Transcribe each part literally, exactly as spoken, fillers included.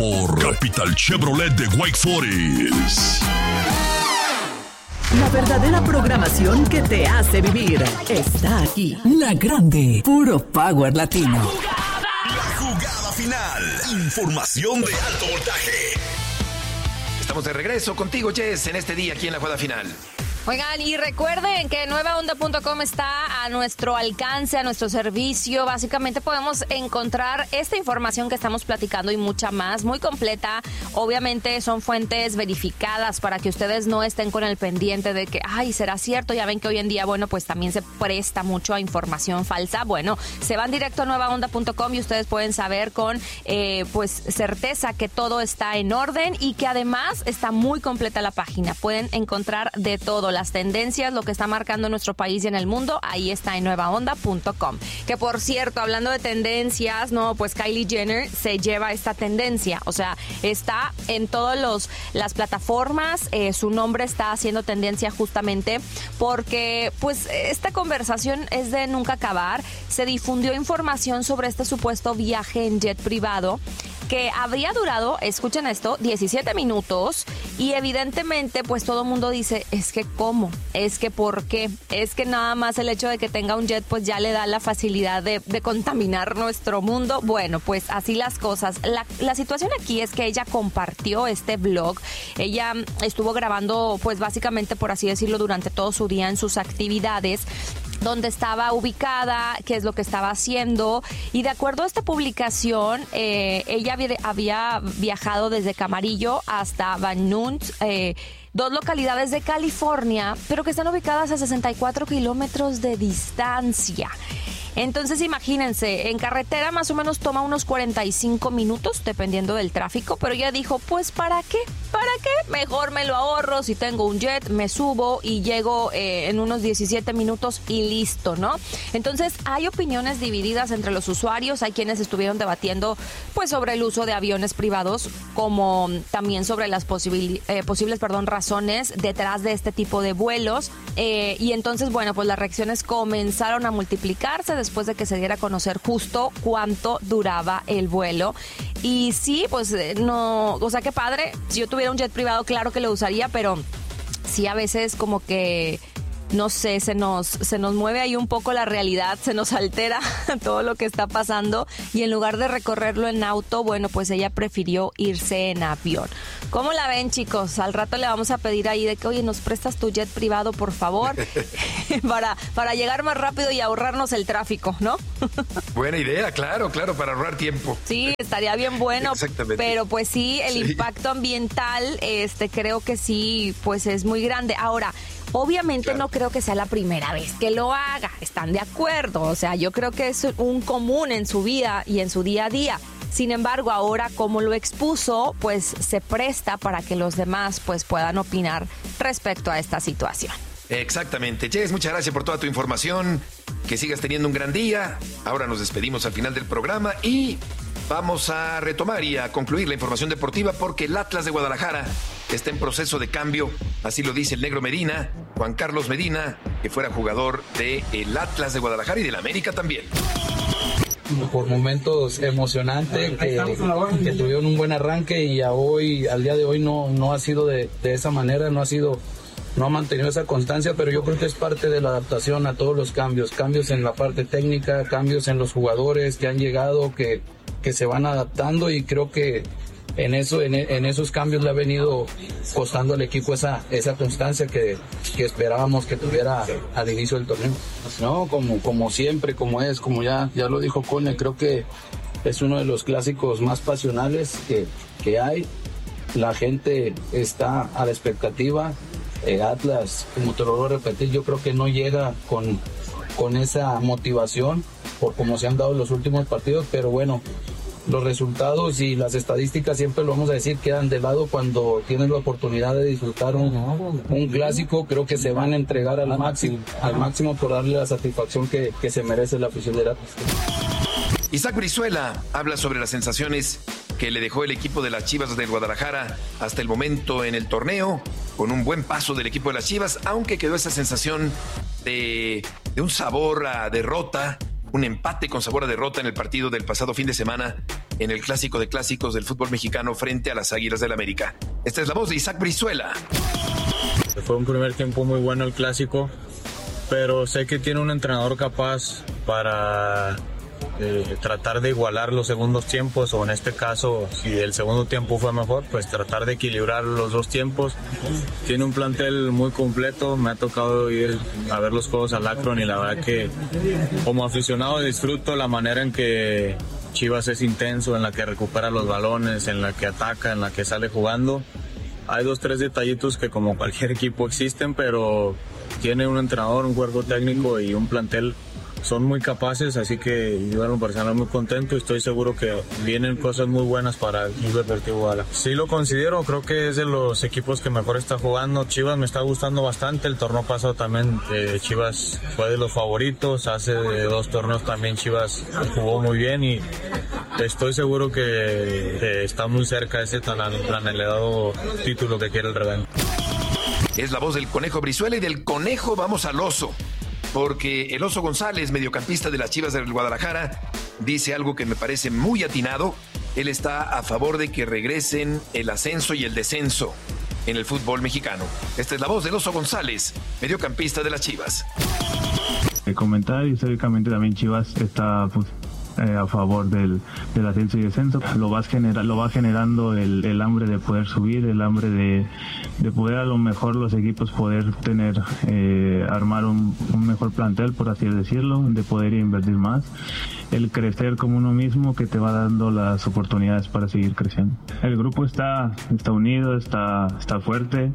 por Capital Chevrolet de Wake Forest. La verdadera programación que te hace vivir está aquí. La Grande, puro power latino. La jugada final. Información de alto voltaje. Estamos de regreso contigo, Jess, en este día aquí en la jugada final. Oigan, y recuerden que nueva onda punto com está a nuestro alcance, a nuestro servicio. Básicamente podemos encontrar esta información que estamos platicando y mucha más, muy completa. Obviamente son fuentes verificadas para que ustedes no estén con el pendiente de que, ay, ¿será cierto? Ya ven que hoy en día, bueno, pues también se presta mucho a información falsa. Bueno, se van directo a nueva onda punto com y ustedes pueden saber con, eh, pues, certeza que todo está en orden y que además está muy completa la página. Pueden encontrar de todo. Las tendencias, lo que está marcando nuestro país y en el mundo, ahí está en nueva onda punto com. Que por cierto, hablando de tendencias, no, pues Kylie Jenner se lleva esta tendencia, o sea, está en todos los las plataformas, eh, su nombre está haciendo tendencia justamente porque pues esta conversación es de nunca acabar. Se difundió información sobre este supuesto viaje en jet privado que habría durado, escuchen esto, diecisiete minutos y evidentemente pues todo el mundo dice, es que ¿cómo? Es que ¿por qué? Es que nada más el hecho de que tenga un jet pues ya le da la facilidad de, de contaminar nuestro mundo. Bueno, pues así las cosas. La, la situación aquí es que ella compartió este vlog. Ella estuvo grabando pues básicamente, por así decirlo, durante todo su día en sus actividades, dónde estaba ubicada, qué es lo que estaba haciendo, y de acuerdo a esta publicación, eh, ella había, había viajado desde Camarillo hasta Van Nuys, eh, dos localidades de California, pero que están ubicadas a sesenta y cuatro kilómetros de distancia. Entonces imagínense, en carretera más o menos toma unos cuarenta y cinco minutos, dependiendo del tráfico, pero ella dijo, pues ¿para qué? ¿Para qué? Mejor me lo ahorro, si tengo un jet, me subo y llego eh, en unos diecisiete minutos y listo, ¿no? Entonces hay opiniones divididas entre los usuarios, hay quienes estuvieron debatiendo pues sobre el uso de aviones privados, como también sobre las posibil- eh, posibles perdón, razones detrás de este tipo de vuelos, eh, y entonces bueno, pues las reacciones comenzaron a multiplicarse después de que se diera a conocer justo cuánto duraba el vuelo. Y sí, pues no, o sea, qué padre, si yo tuviera un jet privado, claro que lo usaría, pero sí a veces como que, no sé, se nos, se nos mueve ahí un poco la realidad, se nos altera todo lo que está pasando y en lugar de recorrerlo en auto, bueno, pues ella prefirió irse en avión. ¿Cómo la ven, chicos? Al rato le vamos a pedir ahí de que, oye, ¿nos prestas tu jet privado, por favor? para, para llegar más rápido y ahorrarnos el tráfico, ¿no? Buena idea, claro, claro, para ahorrar tiempo. Sí, estaría bien bueno. Exactamente. Pero pues sí, el sí. impacto ambiental, este, creo que sí, pues es muy grande. Ahora, obviamente claro. No creo que sea la primera vez que lo haga, están de acuerdo, o sea, yo creo que es un común en su vida y en su día a día. Sin embargo, ahora como lo expuso, pues se presta para que los demás pues puedan opinar respecto a esta situación. Exactamente. Jess, muchas gracias por toda tu información, que sigas teniendo un gran día. Ahora nos despedimos al final del programa y vamos a retomar y a concluir la información deportiva porque el Atlas de Guadalajara está en proceso de cambio, así lo dice el Negro Medina, Juan Carlos Medina, que fuera jugador del Atlas de Guadalajara y del América también. Por momentos emocionante, que, que tuvieron un buen arranque y a hoy, al día de hoy no, no ha sido de, de esa manera, no ha sido, no ha mantenido esa constancia, pero yo creo que es parte de la adaptación a todos los cambios, cambios en la parte técnica, cambios en los jugadores que han llegado, que, que se van adaptando y creo que en eso, en, en esos cambios le ha venido costando al equipo esa, esa constancia que, que esperábamos que tuviera al inicio del torneo. No, como, como siempre, como es, como ya, ya lo dijo Cone, creo que es uno de los clásicos más pasionales que, que hay. La gente está a la expectativa. Eh, Atlas, como te lo voy a repetir, yo creo que no llega con, con esa motivación por cómo se han dado los últimos partidos, pero bueno, los resultados y las estadísticas, siempre lo vamos a decir, quedan de lado cuando tienes la oportunidad de disfrutar un, un clásico. Creo que se van a entregar al máximo, al máximo por darle la satisfacción que, que se merece la afición de Atlas. Isaac Brizuela habla sobre las sensaciones que le dejó el equipo de las Chivas del Guadalajara hasta el momento en el torneo, con un buen paso del equipo de las Chivas, aunque quedó esa sensación de, de un sabor a derrota, un empate con sabor a derrota en el partido del pasado fin de semana en el clásico de clásicos del fútbol mexicano frente a las Águilas del América. Esta es la voz de Isaac Brizuela. Fue un primer tiempo muy bueno el clásico, pero sé que tiene un entrenador capaz para eh, tratar de igualar los segundos tiempos, o en este caso, si el segundo tiempo fue mejor, pues tratar de equilibrar los dos tiempos. Tiene un plantel muy completo, me ha tocado ir a ver los juegos al Akron y la verdad que como aficionado disfruto la manera en que Chivas es intenso, en la que recupera los balones, en la que ataca, en la que sale jugando. Hay dos, tres detallitos que como cualquier equipo existen, pero tiene un entrenador, un cuerpo técnico y un plantel, son muy capaces, así que yo en lo personal muy contento y estoy seguro que vienen cosas muy buenas para el Club Deportivo Guadalajara. Sí lo considero, creo que es de los equipos que mejor está jugando. Chivas me está gustando bastante, el torneo pasado también eh, Chivas fue de los favoritos, hace dos torneos también Chivas jugó muy bien y estoy seguro que eh, está muy cerca de ese tan, tan elevado título que quiere el rebaño. Es la voz del Conejo Brizuela y del Conejo vamos al Oso. Porque el Oso González, mediocampista de las Chivas del Guadalajara, dice algo que me parece muy atinado. Él está a favor de que regresen el ascenso y el descenso en el fútbol mexicano. Esta es la voz del Oso González, mediocampista de las Chivas. El comentario, históricamente también Chivas está pues, eh, a favor del, del ascenso y descenso. Lo, vas genera, lo va generando el, el hambre de poder subir, el hambre de, de poder a lo mejor los equipos poder tener, eh, armar un, un mejor plantel, por así decirlo, de poder invertir más. El crecer como uno mismo que te va dando las oportunidades para seguir creciendo. El grupo está, está unido, está, está fuerte.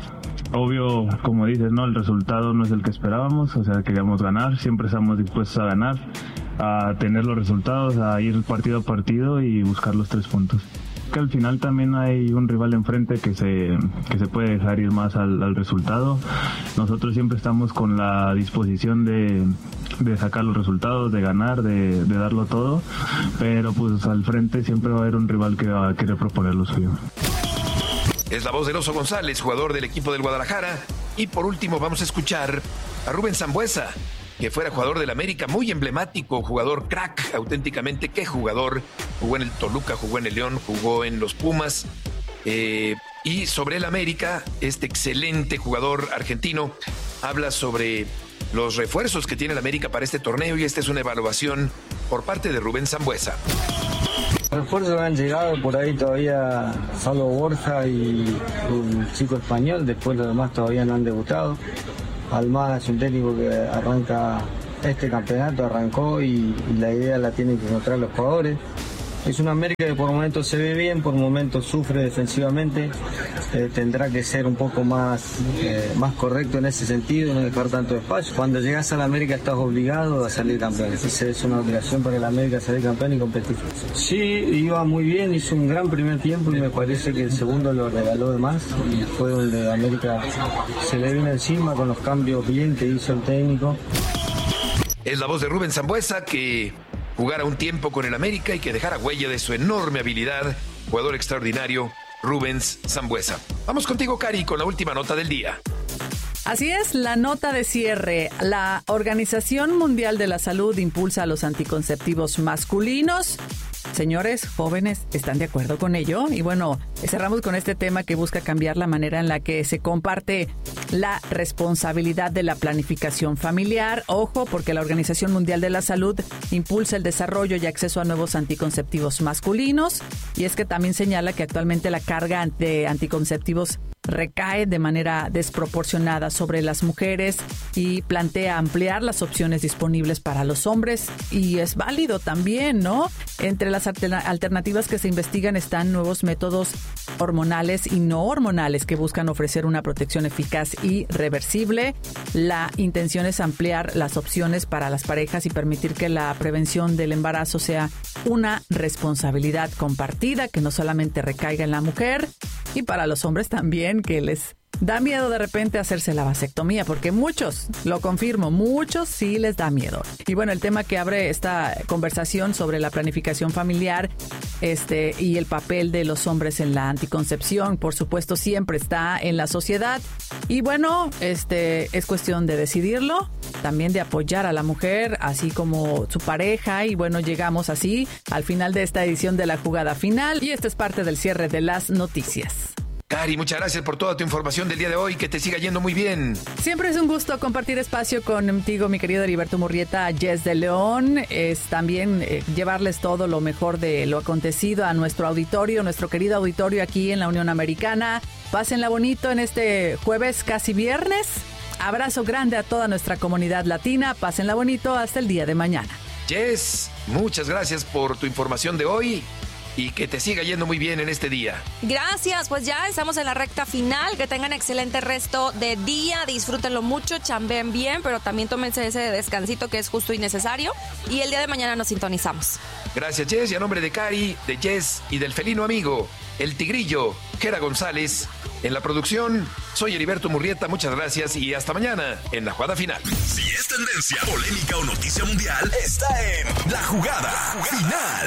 Obvio, como dices, no, el resultado no es el que esperábamos, o sea, queríamos ganar, siempre estamos dispuestos a ganar, a tener los resultados, a ir partido a partido y buscar los tres puntos. Que al final también hay un rival enfrente que se que se puede dejar ir más al, al resultado. Nosotros siempre estamos con la disposición de, de sacar los resultados, de ganar, de, de darlo todo, pero pues al frente siempre va a haber un rival que va a querer proponer lo suyo. Es la voz del Oso González, jugador del equipo del Guadalajara. Y por último vamos a escuchar a Rubén Sambueza, que fuera jugador del América, muy emblemático, jugador crack, auténticamente, qué jugador. Jugó en el Toluca, jugó en el León, jugó en los Pumas. Eh, y sobre el América, este excelente jugador argentino habla sobre los refuerzos que tiene el América para este torneo y esta es una evaluación por parte de Rubén Sambueza. Los refuerzos han llegado por ahí todavía, solo Borja y un chico español, después los demás todavía no han debutado. Almada es un técnico que arranca este campeonato, arrancó y, y la idea la tienen que encontrar los jugadores. Es una América que por momentos se ve bien, por momentos sufre defensivamente. Eh, tendrá que ser un poco más, eh, más correcto en ese sentido, no dejar tanto espacio. Cuando llegas a la América estás obligado a salir campeón. Esa es una obligación para el América, salir campeón y competir. Sí, iba muy bien, hizo un gran primer tiempo y me parece que el segundo lo regaló de más. Y fue donde América se le vino encima con los cambios bien que hizo el técnico. Es la voz de Rubén Sambueza, que jugara un tiempo con el América y que dejara huella de su enorme habilidad. Jugador extraordinario, Rubens Sambueza. Vamos contigo, Cari, con la última nota del día. Así es, la nota de cierre. La Organización Mundial de la Salud impulsa los anticonceptivos masculinos. Señores, jóvenes, ¿están de acuerdo con ello? Y bueno, cerramos con este tema que busca cambiar la manera en la que se comparte la responsabilidad de la planificación familiar. Ojo, porque la Organización Mundial de la Salud impulsa el desarrollo y acceso a nuevos anticonceptivos masculinos. Y es que también señala que actualmente la carga de anticonceptivos recae de manera desproporcionada sobre las mujeres y plantea ampliar las opciones disponibles para los hombres. Y es válido también, ¿no? Entre las alternativas que se investigan están nuevos métodos hormonales y no hormonales que buscan ofrecer una protección eficaz y reversible. La intención es ampliar las opciones para las parejas y permitir que la prevención del embarazo sea una responsabilidad compartida, que no solamente recaiga en la mujer, y para los hombres también, que les Da miedo de repente hacerse la vasectomía, porque muchos, lo confirmo, muchos sí les da miedo. Y bueno, el tema que abre esta conversación sobre la planificación familiar este, y el papel de los hombres en la anticoncepción, por supuesto, siempre está en la sociedad. Y bueno, este es cuestión de decidirlo, también de apoyar a la mujer, así como su pareja. Y bueno, llegamos así al final de esta edición de La Jugada Final. Y esta es parte del cierre de las noticias. Cari, muchas gracias por toda tu información del día de hoy, que te siga yendo muy bien. Siempre es un gusto compartir espacio contigo, mi querido Heriberto Murrieta. Jess de León, es también eh, llevarles todo lo mejor de lo acontecido a nuestro auditorio, nuestro querido auditorio aquí en la Unión Americana. Pásenla bonito en este jueves, casi viernes. Abrazo grande a toda nuestra comunidad latina. Pásenla bonito hasta el día de mañana. Jess, muchas gracias por tu información de hoy. Y que te siga yendo muy bien en este día. Gracias, pues ya estamos en la recta final. Que tengan excelente resto de día. Disfrútenlo mucho, chambeen bien, pero también tómense ese descansito que es justo y necesario. Y el día de mañana nos sintonizamos. Gracias, Jess. Y a nombre de Cari, de Jess y del felino amigo, el tigrillo, Jera González. En la producción, soy Heriberto Murrieta. Muchas gracias y hasta mañana en La Jugada Final. Si es tendencia, polémica o noticia mundial, está en La Jugada Final.